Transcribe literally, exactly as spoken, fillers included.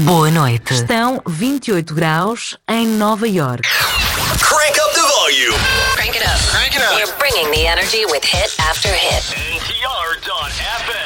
Boa noite. Estão vinte e oito graus em Nova York. Crank up the volume. Crank it up. Crank it up. We're bringing the energy with hit after hit. N T R dot F M.